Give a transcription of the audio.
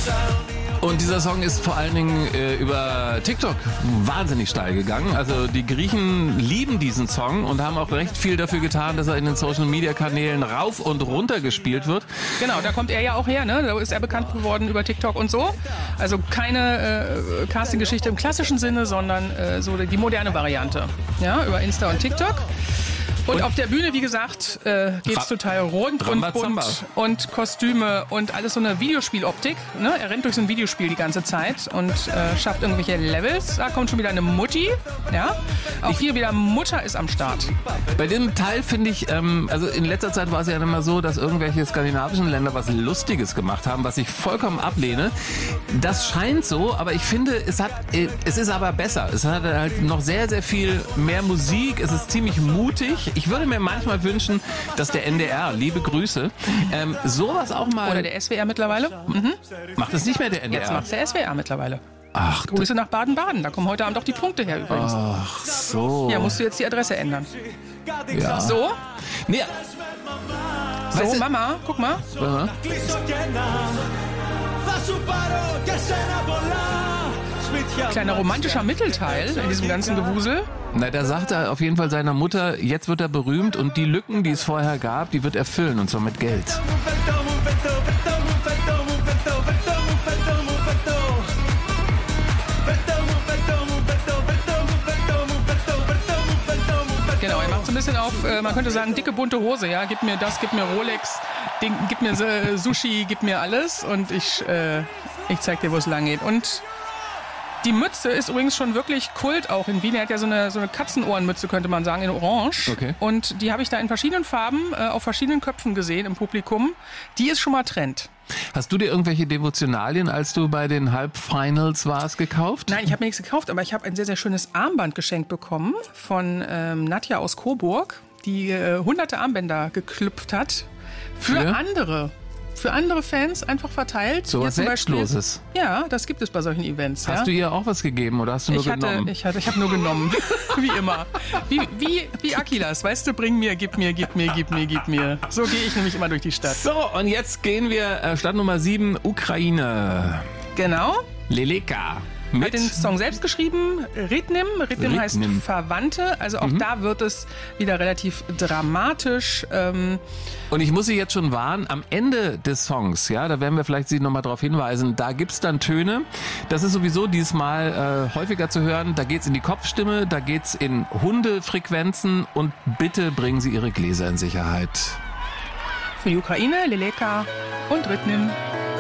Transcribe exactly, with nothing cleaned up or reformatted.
Und dieser Song ist vor allen Dingen äh, über TikTok wahnsinnig steil gegangen. Also die Griechen lieben diesen Song und haben auch recht viel dafür getan, dass er in den Social-Media-Kanälen rauf und runter gespielt wird. Genau, da kommt er ja auch her, ne? Da ist er bekannt geworden über TikTok und so. Also keine äh, Casting-Geschichte im klassischen Sinne, sondern äh, so die moderne Variante. Ja, über Insta und TikTok. Und, und auf der Bühne, wie gesagt, äh, geht's Ra- total rund und bunt und Kostüme und alles so eine Videospieloptik. Ne? Er rennt durch so ein Videospiel die ganze Zeit und äh, schafft irgendwelche Levels. Da kommt schon wieder eine Mutti. Ja? Auch ich hier wieder Mutter ist am Start. Bei dem Teil finde ich, ähm, also in letzter Zeit war es ja immer so, dass irgendwelche skandinavischen Länder was Lustiges gemacht haben, was ich vollkommen ablehne. Das scheint so, aber ich finde, es hat, äh, es ist aber besser. Es hat halt noch sehr, sehr viel mehr Musik. Es ist ziemlich mutig. Ich würde mir manchmal wünschen, dass der N D R, liebe Grüße, ähm, sowas auch mal... Oder der S W R mittlerweile. Mhm. Macht es nicht mehr der N D R? Jetzt macht der S W R mittlerweile. Ach, Grüße nach Baden-Baden. Da kommen heute Abend auch die Punkte her übrigens. Ach so. Ja, musst du jetzt die Adresse ändern. Ja. So? Nee. So, weißt du, Mama, guck mal. Aha. Kleiner romantischer Mittelteil in diesem ganzen Gewusel. Na, da sagt er auf jeden Fall seiner Mutter, jetzt wird er berühmt und die Lücken, die es vorher gab, die wird er füllen und zwar mit Geld. Genau, er macht so ein bisschen auf, äh, man könnte sagen, dicke bunte Hose, ja, gib mir das, gib mir Rolex, Ding, gib mir äh, Sushi, gib mir alles und ich, äh, ich zeig dir, wo es lang geht. Und die Mütze ist übrigens schon wirklich Kult auch in Wien. Er hat ja so eine, so eine Katzenohrenmütze, könnte man sagen, in Orange. Okay. Und die habe ich da in verschiedenen Farben äh, auf verschiedenen Köpfen gesehen im Publikum. Die ist schon mal Trend. Hast du dir irgendwelche Devotionalien, als du bei den Halbfinals warst, gekauft? Nein, ich habe mir nichts gekauft, aber ich habe ein sehr, sehr schönes Armband geschenkt bekommen von ähm, Nadja aus Coburg, die äh, hunderte Armbänder geklüpft hat. Für ja? andere. Für andere Fans einfach verteilt. So was Selbstloses. Ja, das gibt es bei solchen Events. Hast ja? du ihr auch was gegeben oder hast du nur ich hatte, genommen? Ich hatte, ich habe nur genommen. Wie immer. Wie, wie, wie Akilas, weißt du, bring mir, gib mir, gib mir, gib mir, gib mir. So gehe ich nämlich immer durch die Stadt. So, und jetzt gehen wir, äh, Stadt Nummer sieben, Ukraine. Genau. Leleka. Mit hat den Song selbst geschrieben, Rytnim. Rytnim heißt Verwandte. Also auch mhm. da wird es wieder relativ dramatisch. Ähm Und ich muss Sie jetzt schon warnen, am Ende des Songs, ja, da werden wir vielleicht Sie nochmal darauf hinweisen, da gibt's dann Töne. Das ist sowieso diesmal äh, häufiger zu hören. Da geht's in die Kopfstimme, da geht's in Hundefrequenzen und bitte bringen Sie Ihre Gläser in Sicherheit. Für die Ukraine, Leleka und Rytnim.